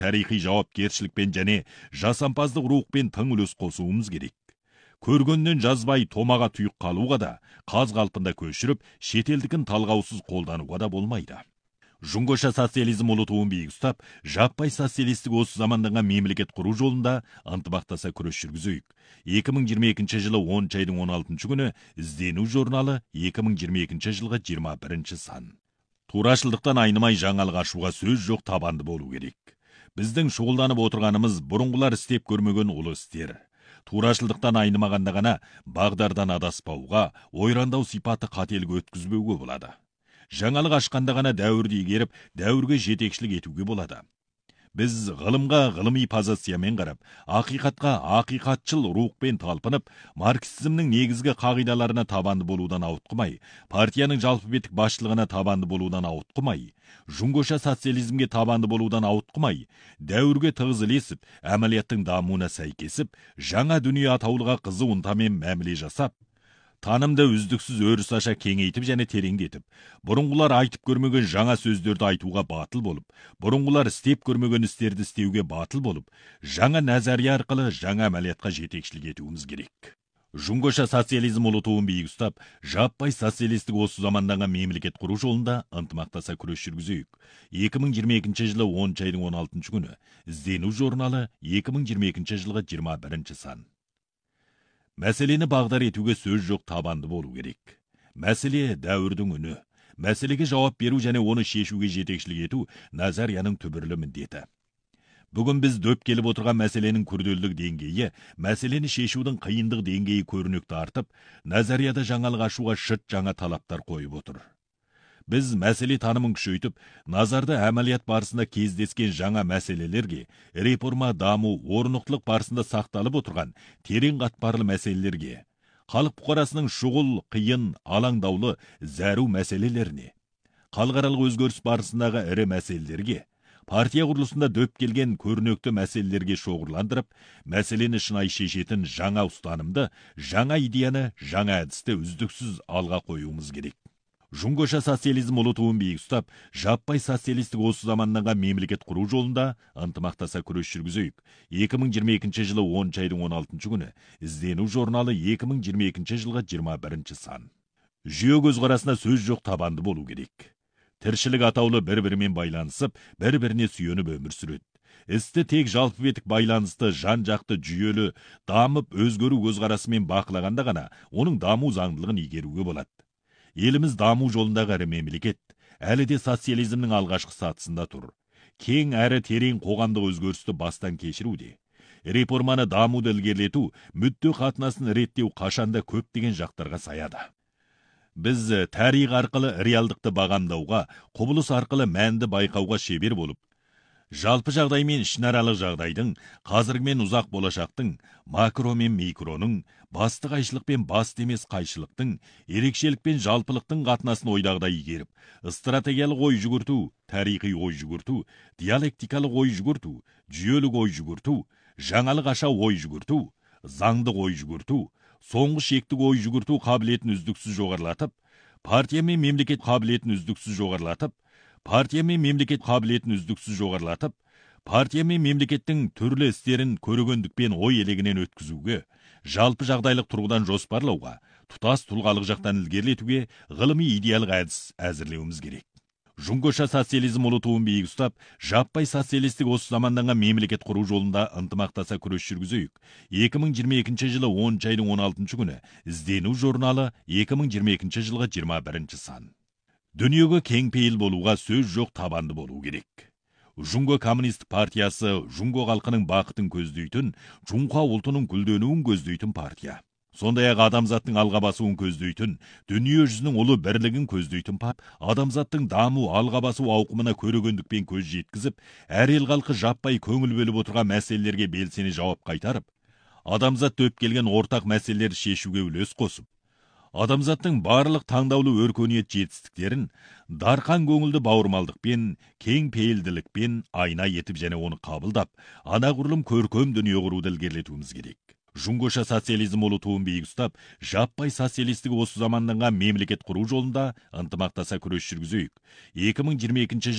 тарихи жауапкершілікпен және жасампаздық рухпен тың үлес қосуымыз керек. Көргеннен жазбай томаға тұйық қалуға да, қаз қалпында көшіріп, шетелдікін талғаусыз қолдануға да болмайды. Жұңғоша социализм ұлы туын биік ұстап, жаппай социалистік осы заманданған мемлекет құру жолында ынтымақтаса күрес жүргізейік. 2022 жылы 10 айдың 16 күні іздену журналы 2022 жылғы 21 сан. Турашылдықтан айнымай жаңалық ашуға сөз жоқ, табанды болу керек. Біздің шұғылданып отырғанымыз бұрынғылар істеп көрмеген ұлы істер. Турашылдықтан айнымағанда ғана бағдардан адаспауға, ойрандау сипаты қателік өткізбеуге болады. Жаңалық ашқанда ғана дәуірді игеріп, дәуірге жетекшілік етуге болады. Біз ғылымға ғылыми позициямен қарап, ақиқатқа ақиқатшыл рухпен талпынып, марксизмнің негізгі қағидаларына табанды болудан ауытқымай, партияның жалпы беттік басшылығына табанды болудан ауытқымай, жұңғоша социализмге табанды болудан ауытқымай, дәуірге тығыз ілесіп, әмәлияттың дамуына сәйкесіп, жаңа дүние атаулыға қызу ынтамен мәміле жасап, танымды үздіксіз өріс аша кеңейтіп және тереңдетіп, бұрынғылар айтып көрмеген жаңа сөздерді айтуға батыл болып, бұрынғылар істеп көрмеген істерді істеуге батыл болып, жаңа назария арқылы жаңа әмәлиятқа жетекшілік етуіміз керек. Жұңғоша социализм ұлы туын биік ұстап, жаппай социалистік осы заманданған мемлекет құру жолында ынтымақтаса күрес жүргізейік. 2022 жылы 10 айдың 16 күні іздену журналы 2022 жылғы 21 сан. Мәселені бағдар етуге сөз жоқ, табанды болу керек. Мәселе дәуірдің үні. Мәселеге жауап беру және оны шешуге жетекшілік ету назарияның түбірлі міндеті. Бүгін біз дөп келіп отырған мәселенің күрделілік деңгейі, мәселені шешудің қиындық деңгейі көрінікті артып, назарияда жаңалық ашуға шыт жаңа талаптар қойып отыр. Біз мәселе танымын күшейтіп, назарды әмәлият барысында кездескен жаңа мәселелерге, реформа, даму, орнықтылық барысында сақталып отырған терең қатпарлы мәселелерге, халық бұқарасының шұғыл, қиын, алаңдаулы, зәру мәселелеріне, халықаралық өзгеріс барысындағы ірі мәселелерге, партия құрылысында дөп келген көрнекті мәселелерге шоғырландырып, мәселені шынайы шешетін жаңа ұстанымды, жаңа идеяны, жаңа әдісті үздіксіз алға қоюымыз керек. Жұңғоша социализм ұлы туын биік ұстап, жаппай социалистік осы заманданған мемлекет құру жолында ынтымақтаса күрес жүргізейік. 2022 жылы 10 айдың 16 күні іздену журналы 2022 жылғы 21 сан. Жүйе көзқарасына сөз жоқ, табанды болу керек. Тіршілік атаулы бір-бірімен байланысып, бір-біріне сүйеніп өмір сүреді. Істі тек жалпы беттік байланысты, жан-жақты жүйелі, дамып өзгеру көзқарасымен бақылағанда ғана оның даму заңдылығын игеруге болады. Еліміз даму жолындағы ірі мемлекет, әлі де социализмнің алғашқы сатысында тұр. Кең әрі терең қоғамдық өзгерісті бастан кешіруде. Реформаны дамуды ілгерілету, мүдде қатынасын реттеу қашанда көптеген жақтарға саяды. Біз тарих арқылы реалдықты бағамдауға, құбылыс арқылы мәнді байқауға шебер болып, жалпы жағдай мен ішінаралық жағдайдың, қазіргі мен ұзақ болашақтың, макро мен микроның, басты қайшылық пен басты емес қайшылықтың, ерекшелік пен жалпылықтың қатынасын ойдағыдай игеріп, стратегиялық ой жүгірту, тарихи ой жүгірту, диалектикалық ой жүгірту, жүйелік ой жүгірту, жаңалық аша ой жүгірту, заңдық ой жүгірту, соңғы шектік ой жүгірту қабілетін үздіксіз жоғарылатып, партия мен мемлекет қабілетін үздіксіз жоғарылатып, партия мен мемлекеттің түрлі істерін көрегендікпен ой елегінен өткізуге, жалпы жағдайлық тұрғыдан жоспарлауға, тұтас тұлғалық жақтан ілгерілетуге ғылыми идеялық әдіс әзірлеуіміз керек. Жұңғоша социализм ұлы туын биік ұстап, жаппай социалистік осы заманданған мемлекет құру жолында ынтымақтаса күрес жүргізейік. 2022 жылы 10 айдың 16 күні іздену журналы 2022 жылғы 21 сан. Дүниеге кеңпейіл болуға сөз жоқ, табанды болу керек. Жұңго коммунист партиясы жұңго халқының бақытын көздейтін, жұңға ұлтының гүлденуін көздейтін партия. Сондай-ақ адамзаттың алға басуын көздейтін, дүние жүзінің ұлы бірлігін көздейтін адамзаттың даму, алға басу ауқымына көрегендікпен көз жеткізіп, әр ел халқы жаппай көңіл бөліп отырған мәселелерге белсене жауап қайтарып, адамзат дөп келген ортақ мәселелерді шешуге үлес қосып, адамзаттың барлық таңдаулы өркениет жетістіктерін дарқан көңілді бауырмалдықпен, кең пейілділікпен айна етіп және оны қабылдап, анағұрлым көркем дүние құруды ілгерілетуіміз керек. Жұңғоша социализм ұлы туын биік ұстап, жаппай социалистік осы заманданған мемлекет құру жолында ынтымақтаса күрес жүргізейік. 2022